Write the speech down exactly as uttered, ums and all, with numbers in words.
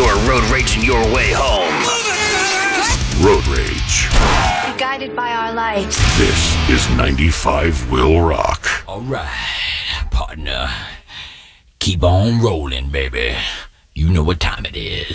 You're road raging your way home. Road Rage. Be guided by our lights. This is ninety-five Will Rock. All right, partner. Keep on rolling, baby. You know what time it is.